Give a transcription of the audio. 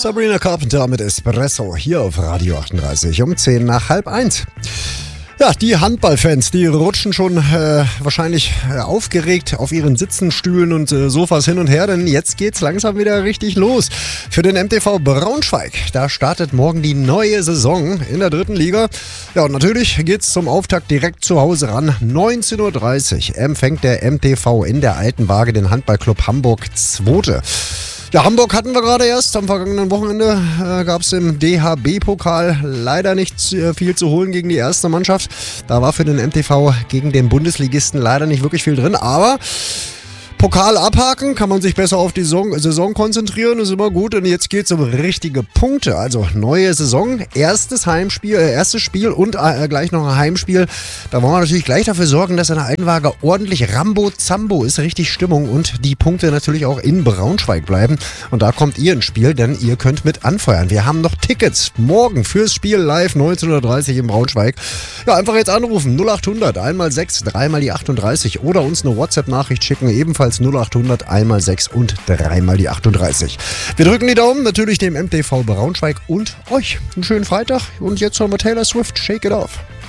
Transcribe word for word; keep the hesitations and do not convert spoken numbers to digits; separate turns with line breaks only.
Sabrina Carpenter mit Espresso hier auf Radio achtunddreißig um zehn nach halb eins. Ja, die Handballfans, die rutschen schon äh, wahrscheinlich äh, aufgeregt auf ihren Sitzen, Stühlen und äh, Sofas hin und her, denn jetzt geht's langsam wieder richtig los. Für den M T V Braunschweig, da startet morgen die neue Saison in der dritten Liga. Ja, und natürlich geht's zum Auftakt direkt zu Hause ran. neunzehn Uhr dreißig empfängt der M T V in der Alten Waage den Handballclub Hamburg Zweite. Ja, Hamburg hatten wir gerade erst. Am vergangenen Wochenende äh, gab es im D H B-Pokal leider nicht äh, viel zu holen gegen die erste Mannschaft. Da war für den M T V gegen den Bundesligisten leider nicht wirklich viel drin, aber Pokal abhaken, kann man sich besser auf die Saison, Saison konzentrieren, ist immer gut. Und jetzt geht es um richtige Punkte. Also neue Saison, erstes Heimspiel, äh, erstes Spiel und äh, gleich noch ein Heimspiel. Da wollen wir natürlich gleich dafür sorgen, dass in der Altenwaage ordentlich Rambo-Zambo ist, richtig Stimmung und die Punkte natürlich auch in Braunschweig bleiben. Und da kommt ihr ins Spiel, denn ihr könnt mit anfeuern. Wir haben noch Tickets morgen fürs Spiel live neunzehn Uhr dreißig in Braunschweig. Ja, einfach jetzt anrufen, null acht hundert, einmal sechs, dreimal die achtunddreißig oder uns eine WhatsApp-Nachricht schicken, ebenfalls null acht hundert, einmal sechs und dreimal die achtunddreißig. Wir drücken die Daumen, natürlich dem M T V Braunschweig und euch. Einen schönen Freitag und jetzt hören wir Taylor Swift, Shake It Off.